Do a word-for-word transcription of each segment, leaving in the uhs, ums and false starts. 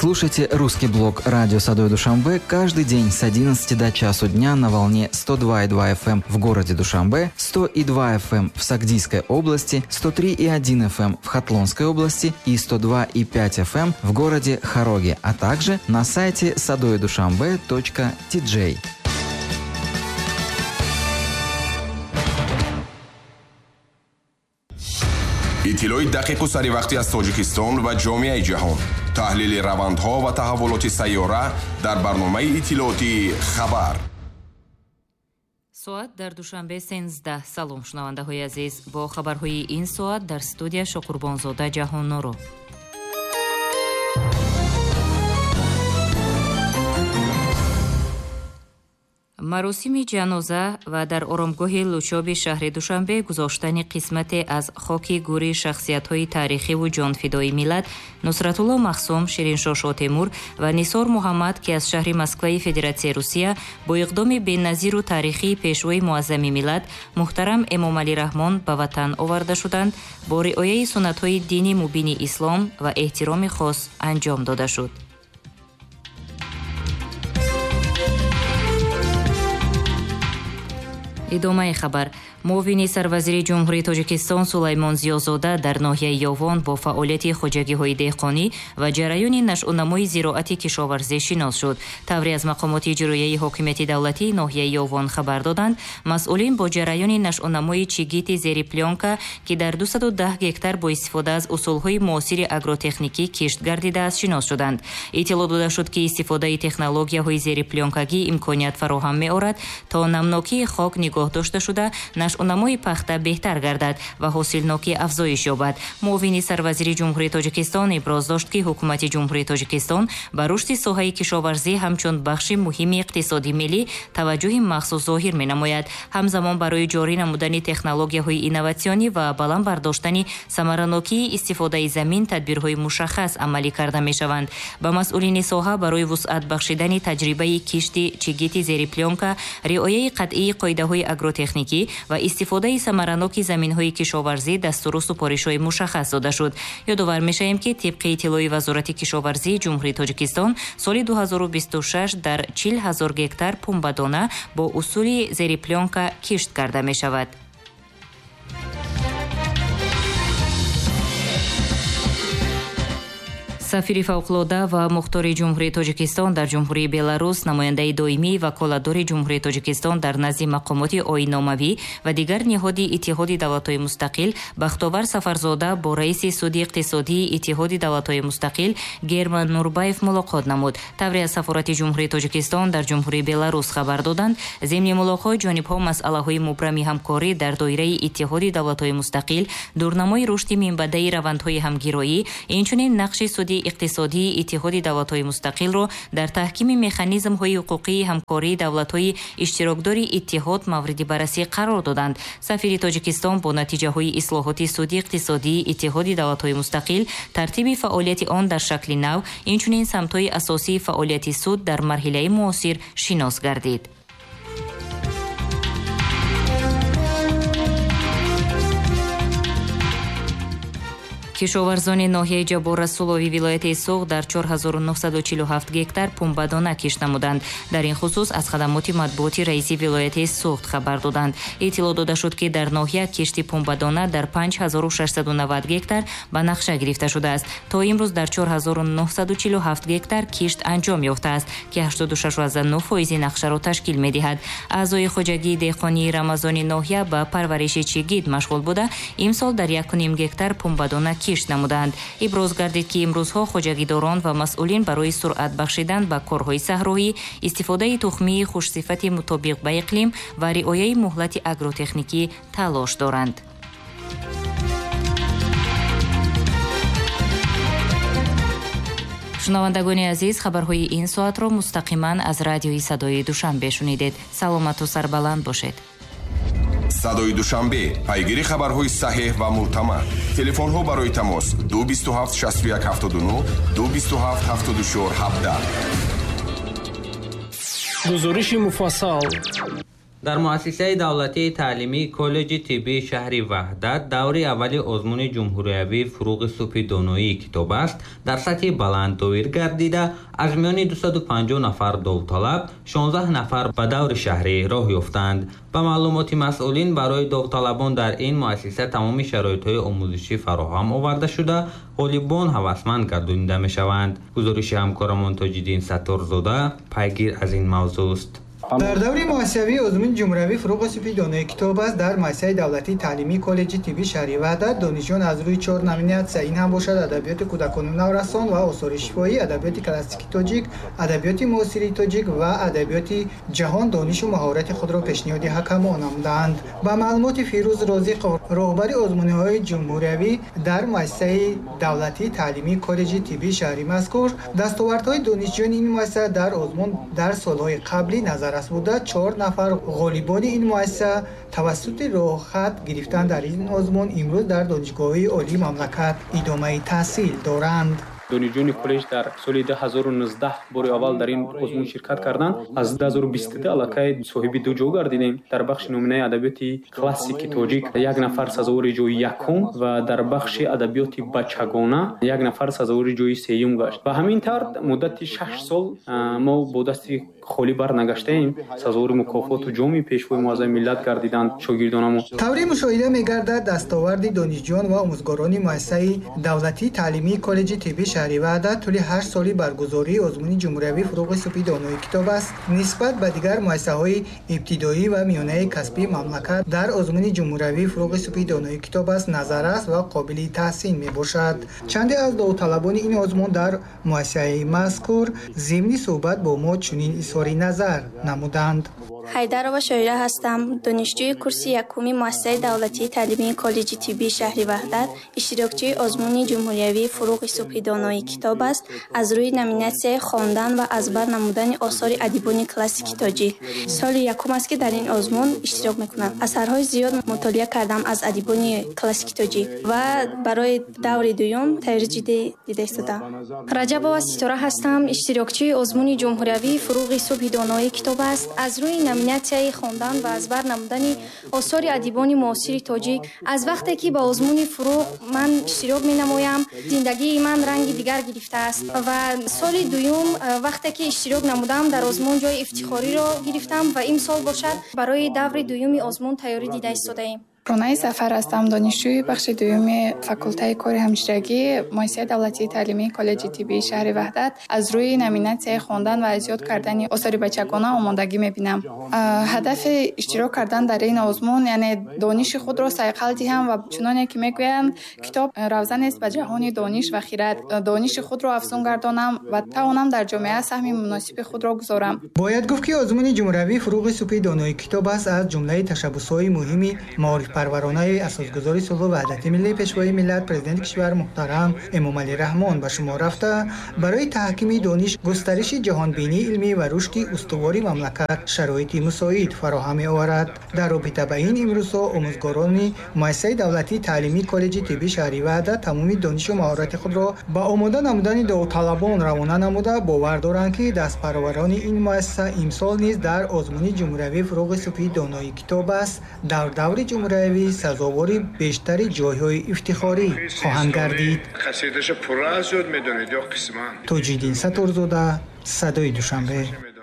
Слушайте русский блог «Радио Садой Душанбе» каждый день с одиннадцати до часу дня на волне сто два и два эф эм в городе Душанбе, сто и два эф эм в Сагдийской области, сто три и один эф эм в Хатлонской области и сто два и пять эф эм в городе Хароге, а также на сайте садоидушанбе точка ти джей. иттилои дақиқу саривақтӣ аз Тоҷикистон ва ҷомеаи ҷаҳон. таҳлили равандҳо ва таҳаввулоти сайёра дар барномаи иттилооти хабар. соат дар Душанбе сенздаҳ. Салом шунавандаҳои азиз, бо хабарҳои ин соат дар студия Шокурбонзода Ҷаҳоннуро. маросими ҷаноза ва дар оромгоҳи лучоби шаҳри Душанбе гузоштани қисмате аз хоки гури шахсиятҳои таърихиву ҷонфидои миллат Нусратулло Махсум, Шириншоҳ Шотемур ва Нисор Муҳаммад ки аз шаҳри Москваи Федератсияи Русия бо иқдоми беназиру таърихии пешвои муаззами миллат муҳтарам Эмомалӣ Раҳмон ба ватан оварда шуданд, бо риояи суннатҳои дини мубини ислом ва эҳтироми хос анҷом дода шуд. идомаи хабар. муовини сарвазири ҷумҳурии Тоҷикистон Сулаймон Зиёзода дар ноҳияи Ёвон бо фаъолияти хоҷагиҳои деҳқонӣ ва ҷараёни нашъунамои зироати кишоварзӣ шинос шуд. тавре аз мақомоти иҷроияи ҳокимияти давлатии ноҳияи Ёвон хабар доданд, масъулин бо ҷараёни нашъунамои чигити зери плёнка ки дар дусаду даҳ гектар бо истифода аз усулҳои муосири агротехникӣ кишт гардидааст шинос шуданд. иттилоъ дода шуд ки истифодаи технологияҳои зери плёнкагӣ имконият фароҳам меорад то намнокии хок нигоҳ дошта шуда нашъунамои пахта беҳтар гардад ва ҳосилнокӣ афзоиш ёбад. муовини сарвазири ҷумҳурии Тоҷикистон иброз дошт ки ҳукумати ҷумҳурии Тоҷикистон ба рушди соҳаи кишоварзӣ ҳамчун бахши муҳими иқтисоди миллӣ таваҷҷӯҳи махсус зоҳир менамояд. ҳамзамон барои ҷорӣ намудани технологияҳои инноватсионӣ ва баланд бардоштани самаранокии истифодаи замин тадбирҳои мушаххас амалӣ карда мешаванд. ба масъулини соҳа барои вусъат бахшидани таҷрибаи кишти чигити зери плёнка, риояи қатъии қоидаҳои агротехникӣ ва истифодаи самараноки заминҳои кишоварзӣ дастуру супоришҳои мушаххас дода шуд. ёдовар мешавем ки тибқи иттилои вазорати кишоварзии ҷумҳурии Тоҷикистон соли ду ҳазору бисту шаш дар чил ҳазор гектар пумбадона бо усули зери плёнка кишт карда мешавад. сафири фавқулода ва мухтори ҷумҳурии Тоҷикистон дар ҷумҳурии Беларус, намояндаи доимии ваколатдори ҷумҳурии Тоҷикистон дар назди мақомоти оинномавӣ ва дигар ниҳоди иттиҳоди давлатҳои мустақил Бахтовар Сафарзода бо раиси суди иқтисодии иттиҳоди давлатҳои мустақил Герман Нурбаев мулоқот намуд. тавре аз сафорати ҷумҳурии Тоҷикистон дар ҷумҳурии Беларус хабар доданд, зимни мулоқот ҷонибҳо масъалаҳои мубрами ҳамкорӣ дар доираи иттиҳоди давлатҳои мустақил, дурнамои рушди минбаъдаи равандҳои ҳамгироӣ, инчунин нақши суди иқтисодии иттиҳоди давлатҳои мустақилро дар таҳкими механизмҳои ҳуқуқии ҳамкории давлатҳои иштирокдори иттиҳод мавриди баррасӣ қарор доданд. сафири Тоҷикистон бо натиҷаҳои ислоҳоти суди иқтисодии иттиҳоди давлатҳои мустақил, тартиби фаъолияти он дар шакли нав, инчунин самтҳои асосии фаъолияти суд дар марҳилаи муосир шинос гардид. кишоварзони ноҳияи Ҷабор Расулови вилояти Суғ дар чор ҳазору нуҳсаду чилу ҳафт гектар пумбадона кишт намуданд. дар ин хусус аз хадамоти матбуоти раиси вилояти Суғ хабар доданд. иттилоъ дода шуд ки дар ноҳия кишти пумбадона дар панҷ ҳазору шашсаду навад гектар ба нақша гирифта шудааст. то имрӯз дар чор ҳазору нуҳсаду чилу ҳафт гектар кишт анҷом ёфтааст ки ҳаштоду шаш фоиза нӯ фоизи нақшаро ташкил медиҳад. аъзои хоҷагии деҳқонии Рамазони ноҳия ба парвариши чигит машғул буда имсол дар яку ним гектар пумбадона кишт намуданд. иброз гардид ки имрӯзҳо хоҷагидорон ва масъулин барои суръат бахшидан ба корҳои саҳроӣ, истифодаи тухмии хушсифати мутобиқ ба иқлим ва риояи муҳлати агротехникӣ талош доранд. шунавандагони азиз, хабарҳои ин соатро мустақиман аз радиои Садои Душанбе шунидед. саломату сарбаланд бошед. Садои Душанбе, пайгири хабарҳои саҳеҳ ва муътамад. Телефонҳо барои тамос ду бисту ҳафт шасту як ҳафтоду нӯ, ду бисту ҳафт ҳафтоду чор ҳабдаҳ. гузориши муфассал. дар муассисаи давлатии таълимии коллеҷи тиббии шаҳри ваҳдат даври аввали озмуни ҷумҳуриявии фуруғи субҳи доноии китоб аст дар сатҳи баланд доир гардида аз миёни дусаду панҷоҳ нафар довталаб шонздаҳ нафар ба даври шаҳрӣ роҳ ёфтанд. ба маълумоти масъулин барои довталабон дар ин муассиса тамоми шароитҳои омӯзишӣ фароҳам оварда шуда ғолибон ҳавасманд гардонида мешаванд. гузориши ҳамкорамон Тоҷиддин Сатторзода пайгир аз ин мавзӯъст. дар даври муассисавии озмуни ҷумҳуриявии фуруғи субҳи доноии китоб аст дар муассисаи давлатии таълимии коллеҷи тиббии шаҳри ваҳдат донишҷӯён аз рӯи чор номинатсия, ин ҳам бошад адабиёти кӯдакону наврасон ва осори шифоӣ, адабиёти классикии тоҷик, адабиёти муосирии тоҷик ва адабиёти ҷаҳон донишу маҳорати худро пешниҳоди ҳакамон намуданд. ба маълумоти Фирӯз Розиқов, роҳбари озмуниҳои ҷумҳуриявӣ дар муассисаи давлатии таълимии коллеҷи тиббии шаҳри мазкур, дастовардҳои донишҷӯёни ин муассиса дар озмун дар солҳои қаблӣ назар буда чор нафар ғолибони ин муассиса тавассути роҳхат гирифтан дар ин озмун имрӯз дар донишгоҳҳои олии мамлакат идомаи таҳсил доранд. донишҷӯёни коллеҷ дар соли ду ҳазору нуздаҳ бори аввал дар ин озмун ширкат карданд. аз ду ҳазору бисту ду аллакай соҳиби ду ҷо гардидем. дар бахши номинаи адабиёти классики тоҷик як нафар сазовори ҷои якум ва дар бахши адабиёти бачагона як нафар сазовори ҷои сеюм гашт. ба ҳамин тард муддати шаш сол мо бо дасти холӣ барнагаштаем. сазовори мукофоту ҷоми пешвои муаззами миллат гардиданд шогирдонамон. тавре мушоҳида мегардад дастоварди донишҷӯён ва омӯзгорони муассисаи давлатии таълимии коллеҷи тиббии шаҳри ваҳдат тӯли ҳашт соли баргузории озмуни ҷумҳуриявии фуруғи субҳи доноии китоб аст нисбат ба дигар муассисаҳои ибтидоӣ ва миёнаи касбии мамлакат дар озмуни ҷумҳуриявии фуруғи субҳи доноии китоб аст назаррас ва қобили таҳсин мебошад. чанде аз довталабони ин озмун дар муассисаи мазкур зимни суҳбат бо мо чунин изҳори назар намуданд. ҳайдарова шоира ҳастам. донишҷӯи курси якуми муассисаи давлатии таълимии коллеҷи тиббии шаҳри ваҳдат иштирокчии озмуни ҷумҳуриявии фуруғи субҳи доноии китоб аст аз рӯи номинатсияи хондан ва азбар намудани осори адибони классики тоҷик. соли якум аст ки дар ин озмун иштирок мекунам. асарҳои зиёд мутолиа кардам аз адибони классики тоҷик ва барои даври дуюм тайёри ҷиддӣ дида истодам. раҷабова Ситора ҳастам. иштирокчии озмуни ҷумҳуриявии фуруғи субҳи доноии китоб аст аз рӯи номинатсияи хондан ва азбар намудани осори адибони муосири тоҷик. аз вақте ки ба озмуни фуруғ ман иштирок менамоям, зиндагии ман ранги дигар гирифтааст ва соли дуюм вақте ки иштирок намудам дар озмун ҷои ифтихориро гирифтам ва имсол бошад барои даври дуюми озмун тайёрӣ дида истодаем. Ронаи Зафар ҳастам. донишҷӯи бахши дуюми факултаи кори ҳамширагӣ муассисаи давлатии таълимии коллеҷи тиббии шаҳри ваҳдат аз рӯи номинатсияи хондан ва зиёд кардани осори бачагона омодагӣ мебинам. ҳадафи иштирок кардан дар ин озмун яъне дониши худро сайқал диҳам ва чуноне ки мегӯянд китоб равзанест ба ҷаҳони дониш ва хирад. дониши худро афзун гардонам ва тавонам дар ҷомеа саҳми муносиби худро гузорам. бояд гуфт ки озмуни ҷумҳуриявии фуруғи субҳи доноии китоб аст аз ҷумлаи ташаббусҳои муҳими маориф парваронаи асосгузори сулҳу ваҳдати миллӣ пешвои миллат президенти кишвар муҳтарам Эмомалӣ Раҳмон ба шумор рафта барои таҳкими дониш, густариши ҷаҳонбинии илмӣ ва рушди устувори мамлакат шароити мусоид фароҳам меоварад. дар робита ба ин имрӯзҳо омӯзгорони муассисаи давлатии таълимии коллеҷи тиббии шаҳри ваҳдат тамоми донишу маҳорати худро ба омода намудани довталабон равона намуда бовар доранд ки дастпараварони ин муассиса имсол низ дар озмуни ҷумҳуриявии фуруғи субҳи доноии китоб аст дар даври ҷумҳуриявӣ сазовори бештари ҷойҳои ифтихорӣ хоҳанд гардид. Тоҷиддин Сатторзода, Садои Душанбе.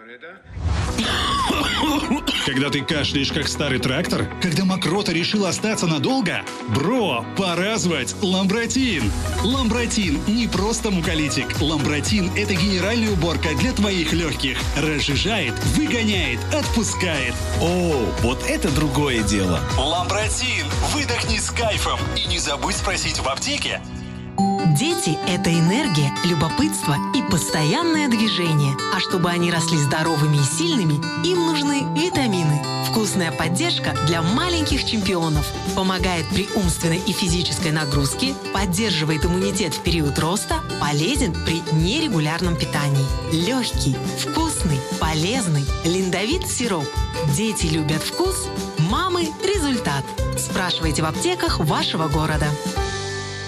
Когда ты кашляешь, как старый трактор? Когда мокрота решила остаться надолго? Бро, пора звать Ламбротин! Ламбротин не просто муколитик. Ламбротин – это генеральная уборка для твоих легких. Разжижает, выгоняет, отпускает. О, вот это другое дело. Ламбротин! Выдохни с кайфом. И не забудь спросить в аптеке. Дети – это энергия, любопытство и постоянное движение. А чтобы они росли здоровыми и сильными, им нужны витамины. Вкусная поддержка для маленьких чемпионов. Помогает при умственной и физической нагрузке, поддерживает иммунитет в период роста, полезен при нерегулярном питании. Легкий, вкусный, полезный. Линдовит сироп. Дети любят вкус, мамы – результат. Спрашивайте в аптеках вашего города.